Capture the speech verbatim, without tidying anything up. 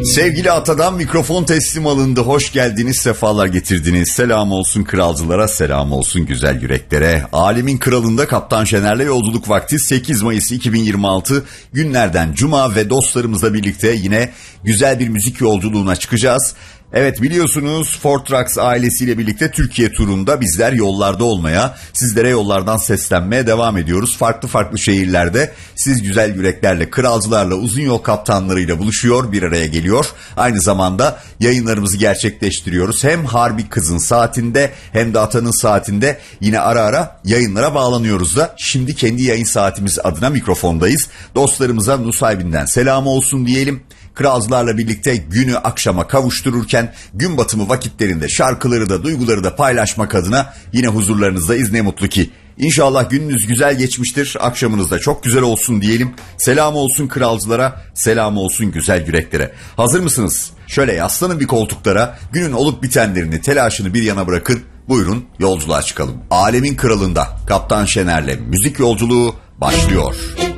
Sevgili Atadan mikrofon teslim alındı. Hoş geldiniz, sefalar getirdiniz. Selam olsun kralcılara, selam olsun güzel yüreklere. Alemin kralında Kaptan Şener'le yolculuk vakti. Sekiz Mayıs iki bin yirmi altı günlerden Cuma ve dostlarımızla birlikte yine güzel bir müzik yolculuğuna çıkacağız. Evet, biliyorsunuz Ford Trucks ailesiyle birlikte Türkiye turunda bizler yollarda olmaya, sizlere yollardan seslenmeye devam ediyoruz. Farklı farklı şehirlerde siz güzel yüreklerle, kralcılarla, uzun yol kaptanlarıyla buluşuyor, bir araya geliyor. Aynı zamanda yayınlarımızı gerçekleştiriyoruz. Hem Harbi Kız'ın saatinde hem de Atan'ın saatinde yine ara ara yayınlara bağlanıyoruz da. Şimdi kendi yayın saatimiz adına mikrofondayız. Dostlarımıza Nusaybin'den selam olsun diyelim. Kralcılarla birlikte günü akşama kavuştururken gün batımı vakitlerinde şarkıları da duyguları da paylaşmak adına yine huzurlarınızdayız, ne mutlu ki. İnşallah gününüz güzel geçmiştir, akşamınız da çok güzel olsun diyelim. Selam olsun kralcılara, selam olsun güzel yüreklere. Hazır mısınız? Şöyle yaslanın bir koltuklara, günün olup bitenlerini, telaşını bir yana bırakın. Buyurun yolculuğa çıkalım. Alemin kralında Kaptan Şener'le müzik yolculuğu başlıyor.